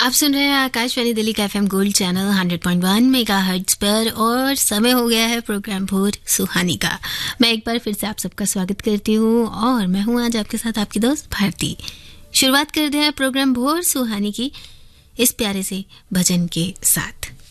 आप सुन रहे हैं आकाशवाणी दिल्ली का एफएम गोल्ड चैनल 100.1 मेगाहर्ट्ज पर और समय हो गया है प्रोग्राम भोर सुहानी का। मैं एक बार फिर से आप सबका स्वागत करती हूँ और मैं हूँ आज आपके साथ आपकी दोस्त भारती। शुरुआत करते हैं प्रोग्राम भोर सुहानी की इस प्यारे से भजन के साथ।